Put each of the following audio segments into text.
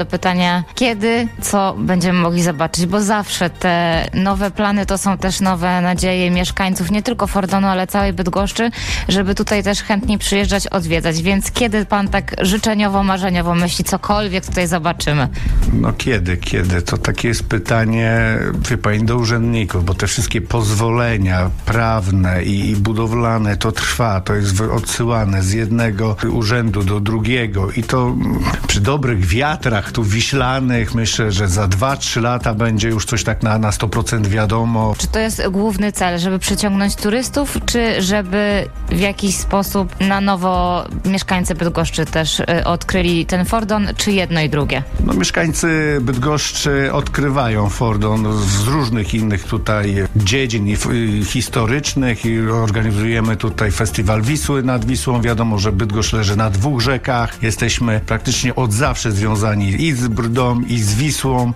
Pytanie, kiedy, co będziemy mogli zobaczyć, bo zawsze te nowe plany to są też nowe nadzieje mieszkańców nie tylko Fordonu, ale całej Bydgoszczy, żeby tutaj też chętniej przyjeżdżać, odwiedzać. Więc kiedy pan tak życzeniowo, marzeniowo myśli, cokolwiek tutaj zobaczymy? No kiedy? To takie jest pytanie, wie pani, do urzędników, bo te wszystkie pozwolenia prawne i budowlane to trwa, to jest odsyłane z jednego urzędu do drugiego i to przy dobrych wiatrach tu wiślanych myślę, że za 2-3 lata będzie już coś tak na 100% wiadomo. Czy to jest główny cel, żeby przyciągnąć turystów, czy żeby w jakiś sposób na nowo mieszkańcy Bydgoszczy też odkryli ten Fordon, czy jedno i drugie? No, mieszkańcy Bydgoszczy odkrywają Fordon z różnych innych tutaj dziedzin historycznych i organizujemy tutaj festiwal Wisły nad Wisłą. Wiadomo, że Bydgoszcz leży na 2 rzekach. Jesteśmy praktycznie od zawsze związani i z Brdą, i z Wisłą.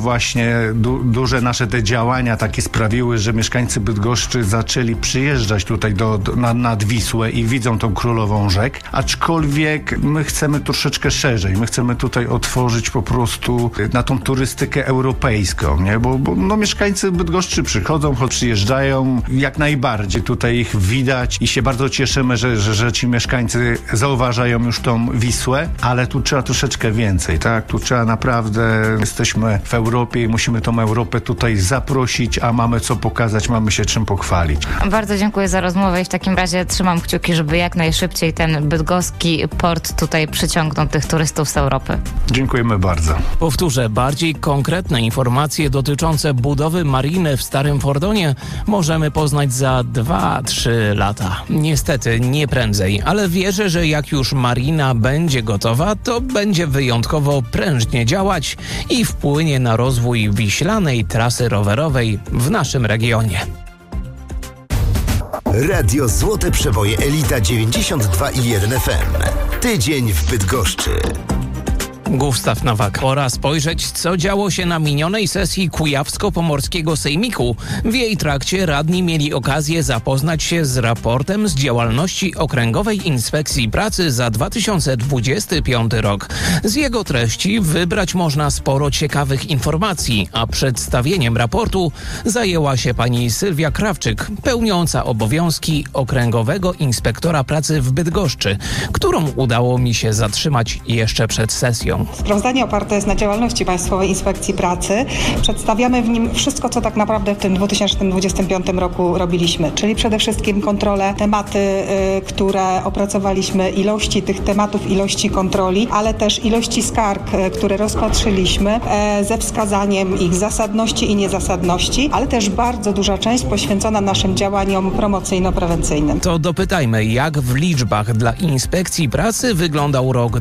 Duże nasze te działania takie sprawiły, że mieszkańcy Bydgoszczy zaczęli przyjeżdżać tutaj nad Wisłę i widzą tą królową rzek. Aczkolwiek my chcemy troszeczkę szerzej. My chcemy tutaj otworzyć po prostu na tą turystykę europejską, nie? Bo mieszkańcy Bydgoszczy przyjeżdżają jak najbardziej. Tutaj ich widać i się bardzo cieszymy, że ci mieszkańcy zauważają już tą Wisłę, ale tu trzeba troszeczkę więcej, tak? Tu trzeba naprawdę, jesteśmy w Europie i musimy tą Europę tutaj zaprosić, a mamy co pokazać, mamy się czym pochwalić. Bardzo dziękuję za rozmowę i w takim razie trzymam kciuki, żeby jak najszybciej ten bydgoski port tutaj przyciągnął tych turystów z Europy. Dziękujemy bardzo. Powtórzę, bardziej konkretne informacje dotyczące budowy mariny w Starym Fordonie możemy poznać za 2-3 lata. Niestety nie prędzej, ale wierzę, że jak już marina będzie gotowa, to będzie wyjątkowo prężnie działać i wpłynie na rozwój wiślanej trasy rowerowej w naszym regionie. Radio Złote Przeboje Elita 92,1 FM. Tydzień w Bydgoszczy. Gustaw Nowak. Pora spojrzeć, co działo się na minionej sesji Kujawsko-Pomorskiego Sejmiku. W jej trakcie radni mieli okazję zapoznać się z raportem z działalności Okręgowej Inspekcji Pracy za 2025 rok. Z jego treści wybrać można sporo ciekawych informacji, a przedstawieniem raportu zajęła się pani Sylwia Krawczyk, pełniąca obowiązki Okręgowego Inspektora Pracy w Bydgoszczy, którą udało mi się zatrzymać jeszcze przed sesją. Sprawozdanie oparte jest na działalności Państwowej Inspekcji Pracy. Przedstawiamy w nim wszystko, co tak naprawdę w tym 2025 roku robiliśmy, czyli przede wszystkim kontrole, tematy, które opracowaliśmy, ilości tych tematów, ilości kontroli, ale też ilości skarg, które rozpatrzyliśmy, ze wskazaniem ich zasadności i niezasadności, ale też bardzo duża część poświęcona naszym działaniom promocyjno-prewencyjnym. To dopytajmy, jak w liczbach dla Inspekcji Pracy wyglądał rok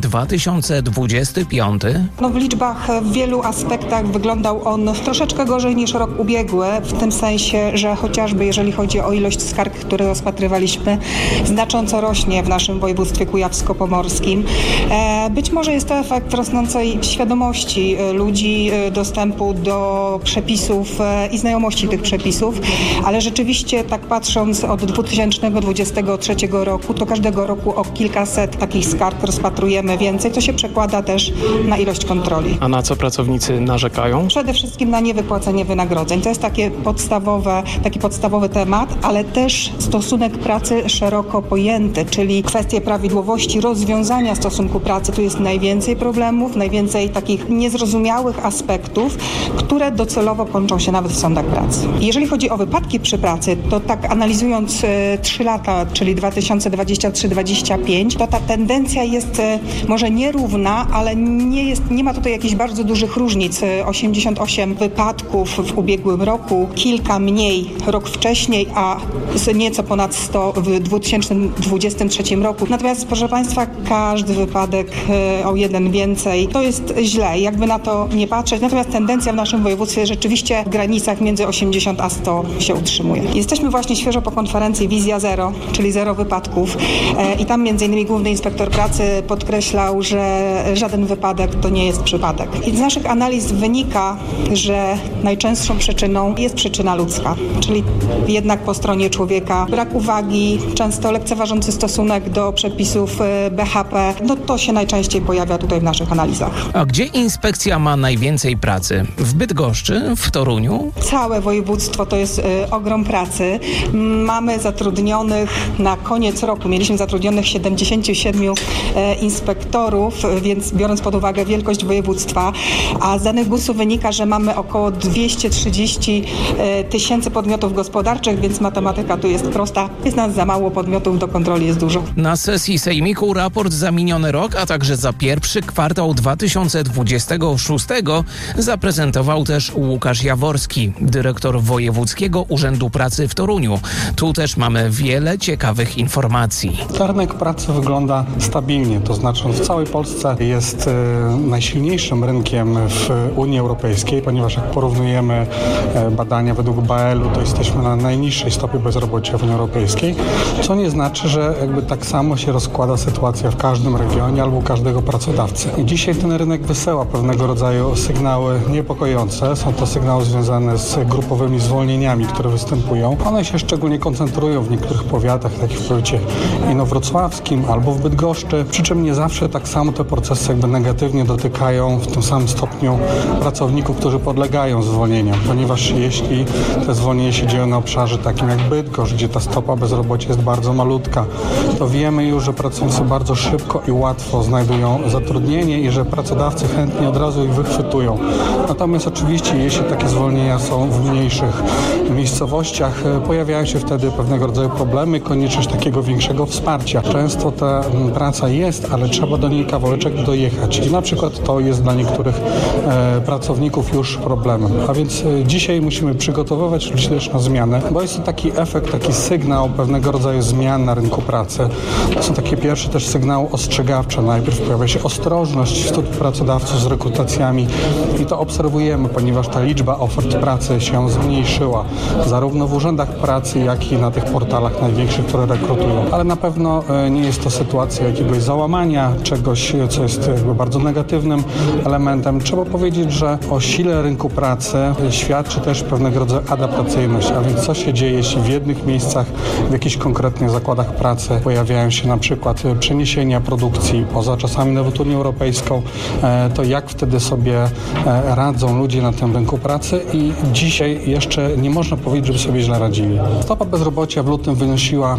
2025? No w liczbach w wielu aspektach wyglądał on troszeczkę gorzej niż rok ubiegły, w tym sensie, że chociażby jeżeli chodzi o ilość skarg, które rozpatrywaliśmy, znacząco rośnie w naszym województwie kujawsko-pomorskim. Być może jest to efekt rosnącej świadomości ludzi, dostępu do przepisów i znajomości tych przepisów, ale rzeczywiście tak patrząc od 2023 roku, to każdego roku o kilkaset takich skarg rozpatrujemy więcej, co się przekłada też na ilość kontroli. A na co pracownicy narzekają? Przede wszystkim na niewypłacenie wynagrodzeń. To jest taki podstawowy temat, ale też stosunek pracy szeroko pojęty, czyli kwestie prawidłowości rozwiązania stosunku pracy. Tu jest najwięcej problemów, najwięcej takich niezrozumiałych aspektów, które docelowo kończą się nawet w sądach pracy. Jeżeli chodzi o wypadki przy pracy, to tak analizując 3 lata, czyli 2023-2025, to ta tendencja jest może nierówna, ale nie ma tutaj jakichś bardzo dużych różnic. 88 wypadków w ubiegłym roku, kilka mniej rok wcześniej, a nieco ponad 100 w 2023 roku. Natomiast, proszę Państwa, każdy wypadek o jeden więcej, to jest źle, jakby na to nie patrzeć. Natomiast tendencja w naszym województwie rzeczywiście w granicach między 80 a 100 się utrzymuje. Jesteśmy właśnie świeżo po konferencji Wizja Zero, czyli zero wypadków i tam m.in. Główny Inspektor Pracy podkreślał, że żaden wypadek wypadek to nie jest przypadek. I z naszych analiz wynika, że najczęstszą przyczyną jest przyczyna ludzka, czyli jednak po stronie człowieka brak uwagi, często lekceważący stosunek do przepisów BHP. No to się najczęściej pojawia tutaj w naszych analizach. A gdzie inspekcja ma najwięcej pracy? W Bydgoszczy? W Toruniu? Całe województwo to jest ogrom pracy. Mamy zatrudnionych na koniec roku, mieliśmy zatrudnionych 77 inspektorów, więc biorąc pod uwagę wielkość województwa, a z danych GUS-u wynika, że mamy około 230 tysięcy podmiotów gospodarczych, więc matematyka tu jest prosta. Jest nas za mało, podmiotów do kontroli jest dużo. Na sesji Sejmiku raport za miniony rok, a także za pierwszy kwartał 2026 zaprezentował też Łukasz Jaworski, dyrektor Wojewódzkiego Urzędu Pracy w Toruniu. Tu też mamy wiele ciekawych informacji. Rynek pracy wygląda stabilnie, to znaczy w całej Polsce jest najsilniejszym rynkiem w Unii Europejskiej, ponieważ jak porównujemy badania według BAL-u, to jesteśmy na najniższej stopie bezrobocia w Unii Europejskiej, co nie znaczy, że jakby tak samo się rozkłada sytuacja w każdym regionie albo u każdego pracodawcy. I dzisiaj ten rynek wysyła pewnego rodzaju sygnały niepokojące. Są to sygnały związane z grupowymi zwolnieniami, które występują. One się szczególnie koncentrują w niektórych powiatach, takich w powiecie inowrocławskim albo w Bydgoszczy, przy czym nie zawsze tak samo te procesy jakby negatywnie dotykają w tym samym stopniu pracowników, którzy podlegają zwolnieniom, ponieważ jeśli te zwolnienia się dzieją na obszarze takim jak Bydgoszcz, gdzie ta stopa bezrobocia jest bardzo malutka, to wiemy już, że pracownicy bardzo szybko i łatwo znajdują zatrudnienie i że pracodawcy chętnie od razu ich wychwytują. Natomiast oczywiście, jeśli takie zwolnienia są w mniejszych miejscowościach, pojawiają się wtedy pewnego rodzaju problemy, konieczność takiego większego wsparcia. Często ta praca jest, ale trzeba do niej kawałeczek dojechać i na przykład to jest dla niektórych pracowników już problemem. A więc dzisiaj musimy przygotowywać ludzi też na zmianę, bo jest to taki efekt, taki sygnał pewnego rodzaju zmian na rynku pracy. To są takie pierwsze też sygnały ostrzegawcze. Najpierw pojawia się ostrożność wśród pracodawców z rekrutacjami i to obserwujemy, ponieważ ta liczba ofert pracy się zmniejszyła, zarówno w urzędach pracy, jak i na tych portalach największych, które rekrutują. Ale na pewno nie jest to sytuacja jakiegoś załamania, czegoś, co jest jakby bardzo negatywnym elementem. Trzeba powiedzieć, że o sile rynku pracy świadczy też pewnego rodzaju adaptacyjność, a więc co się dzieje, jeśli w jednych miejscach, w jakichś konkretnych zakładach pracy pojawiają się na przykład przeniesienia produkcji poza czasami nawet Unią Europejską, to jak wtedy sobie radzą ludzie na tym rynku pracy i dzisiaj jeszcze nie można powiedzieć, żeby sobie źle radzili. Stopa bezrobocia w lutym wynosiła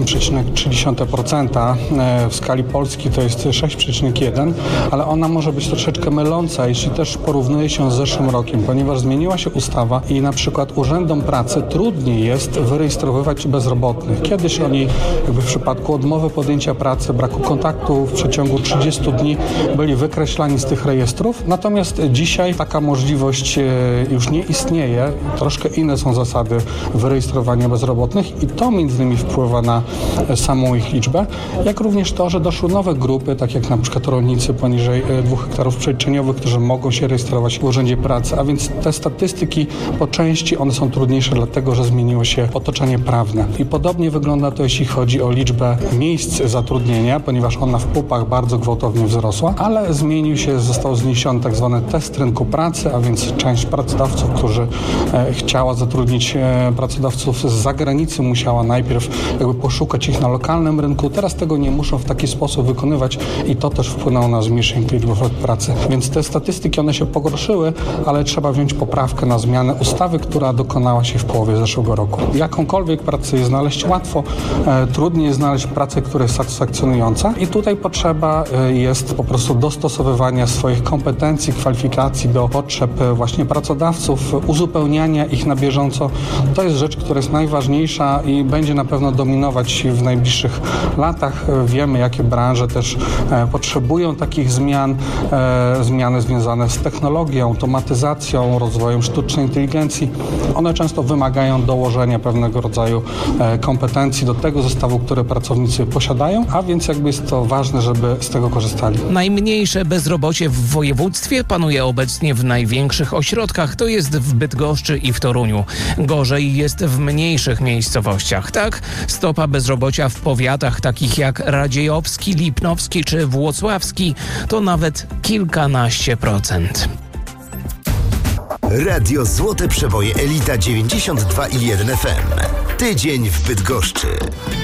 8,3%, w skali Polski to jest 6,1%, ale ona może być troszeczkę myląca, jeśli też porównuje się z zeszłym rokiem, ponieważ zmieniła się ustawa i na przykład urzędom pracy trudniej jest wyrejestrowywać bezrobotnych. Kiedyś oni jakby w przypadku odmowy podjęcia pracy, braku kontaktu w przeciągu 30 dni byli wykreślani z tych rejestrów, natomiast dzisiaj taka możliwość już nie istnieje. Troszkę inne są zasady wyrejestrowania bezrobotnych i to między innymi wpływa na samą ich liczbę, jak również to, że doszły nowe grupy, tak jak na przykład rolnicy poniżej 2 hektarów przeliczeniowych, którzy mogą się rejestrować w Urzędzie Pracy, a więc te statystyki po części one są trudniejsze dlatego, że zmieniło się otoczenie prawne. I podobnie wygląda to, jeśli chodzi o liczbę miejsc zatrudnienia, ponieważ ona w PUP-ach bardzo gwałtownie wzrosła, ale został zniesiony tak zwany test rynku pracy, a więc część pracodawców, którzy chciała zatrudnić pracodawców z zagranicy, musiała najpierw jakby poszukać ich na lokalnym rynku. Teraz tego nie muszą w taki sposób wykonywać i to też wpłynęło na zmniejszenie liczby ofert pracy. Więc te statystyki, one się pogorszyły, ale trzeba wziąć poprawkę na zmianę ustawy, która dokonała się w połowie zeszłego roku. Jakąkolwiek pracę jest znaleźć łatwo, trudniej jest znaleźć pracę, która jest satysfakcjonująca i tutaj potrzeba jest po prostu dostosowywania swoich kompetencji, kwalifikacji do potrzeb właśnie pracodawców, uzupełniania ich na bieżąco. To jest rzecz, która jest najważniejsza i będzie na pewno dominować w najbliższych latach. Wiemy, jakie branże też potrzebują takich zmian, zmiany związane z technologią, automatyzacją, rozwojem sztucznej inteligencji. One często wymagają dołożenia pewnego rodzaju kompetencji do tego zestawu, które pracownicy posiadają, a więc jakby jest to ważne, żeby z tego korzystali. Najmniejsze bezrobocie w województwie panuje obecnie w największych ośrodkach, to jest w Bydgoszczy i w Toruniu. Gorzej jest w mniejszych miejscowościach. Tak, stopa bezrobocia w powiatach takich jak Radziejowski, Lipnowski czy Włocławski to nawet kilkanaście procent. Radio Złote Przeboje Elita 92,1 FM. Tydzień w Bydgoszczy.